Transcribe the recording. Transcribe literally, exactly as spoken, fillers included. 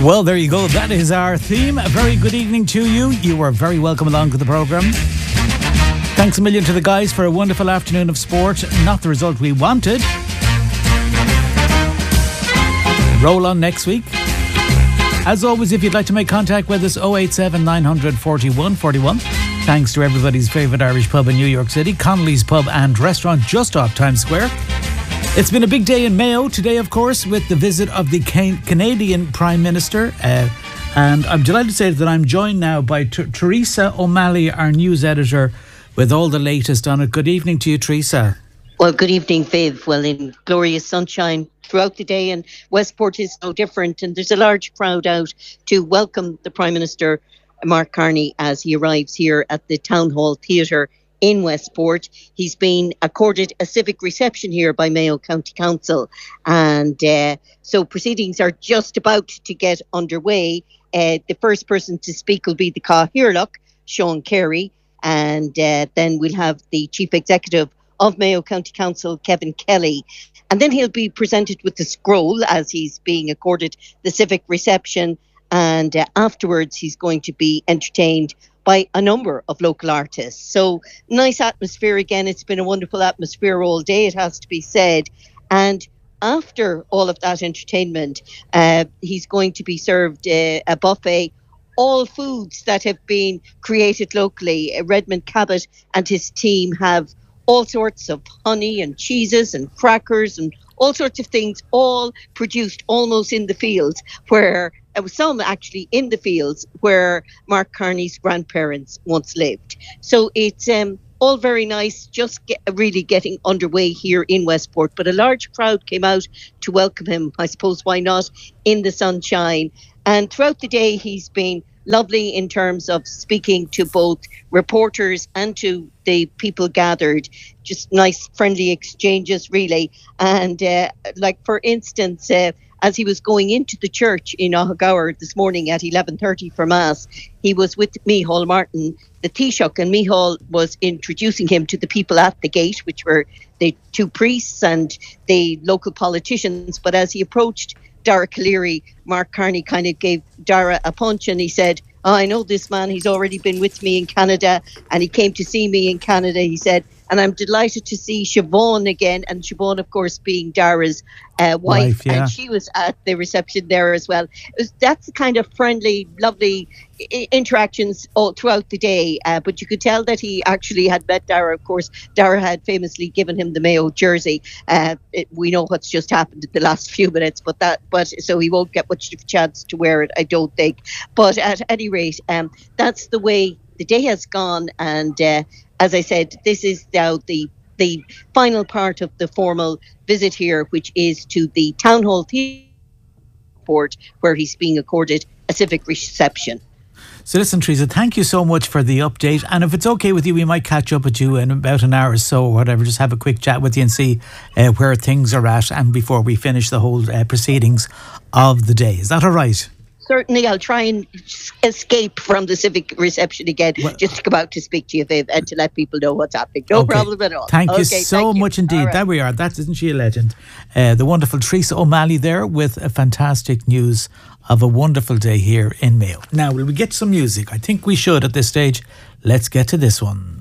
Well, there you go. That is our theme. A very good evening to you. You are very welcome along to the programme. Thanks a million to the guys for a wonderful afternoon of sport. Not the result we wanted. Roll on next week. As always, if you'd like to make contact with us, oh eight seven, nine hundred, forty-one forty-one. Thanks to everybody's favourite Irish pub in New York City, Connolly's Pub and Restaurant, just off Times Square. It's been a big day in Mayo today, of course, with the visit of the Can- Canadian Prime Minister. Uh, and I'm delighted to say that I'm joined now by T- Teresa O'Malley, our news editor, with all the latest on it. Good evening to you, Teresa. Well, good evening, Viv. Well, in glorious sunshine throughout the day, and Westport is no different. And there's a large crowd out to welcome the Prime Minister, Mark Carney, as he arrives here at the Town Hall Theatre in Westport. He's been accorded a civic reception here by Mayo County Council, and uh, so proceedings are just about to get underway. Uh, the first person to speak will be the Cathaoirleach, Sean Carey, and uh, then we'll have the Chief Executive of Mayo County Council, Kevin Kelly, and then he'll be presented with the scroll as he's being accorded the civic reception, and uh, afterwards he's going to be entertained by a number of local artists. So nice atmosphere again. It's been a wonderful atmosphere all day, it has to be said. And after all of that entertainment, uh, he's going to be served uh, a buffet, all foods that have been created locally. Uh, Redmond Cabot and his team have all sorts of honey and cheeses and crackers and all sorts of things, all produced almost in the fields where, uh, some actually in the fields where Mark Carney's grandparents once lived. So it's um, all very nice, just get, really getting underway here in Westport. But a large crowd came out to welcome him, I suppose, why not, in the sunshine. And throughout the day, he's been lovely in terms of speaking to both reporters and to the people gathered. Just nice, friendly exchanges, really. And uh, like, for instance, uh, as he was going into the church in Ohagower this morning at eleven thirty for Mass, he was with Micheál Martin, the Taoiseach, and Micheál was introducing him to the people at the gate, which were the two priests and the local politicians. But as he approached Dara Calleary, Mark Carney kind of gave Dara a punch and he said, oh, I know this man, he's already been with me in Canada and he came to see me in Canada, he said, and I'm delighted to see Siobhan again. And Siobhan, of course, being Dara's uh, wife, wife yeah. and she was at the reception there as well. It was, that's the kind of friendly, lovely I- interactions all throughout the day. Uh, but you could tell that he actually had met Dara. Of course, Dara had famously given him the Mayo jersey. Uh, it, we know what's just happened in the last few minutes, but that, but so he won't get much of a chance to wear it, I don't think. But at any rate, um, that's the way the day has gone, and uh, as I said, this is now the the final part of the formal visit here, which is to the Town Hall Theatre, where he's being accorded a civic reception. So listen, Teresa, thank you so much for the update. And if it's okay with you, we might catch up with you in about an hour or so or whatever, just have a quick chat with you and see uh, where things are at, and before we finish the whole uh, proceedings of the day. Is that all right? Certainly, I'll try and escape from the civic reception again, well, just to come out to speak to you, Viv, and to let people know what's happening. No okay. problem at all. Thank okay, you so thank you. much indeed. Right. There we are. That isn't she a legend? Uh, the wonderful Teresa O'Malley there with a fantastic news of a wonderful day here in Mayo. Now, will we get some music? I think we should at this stage. Let's get to this one.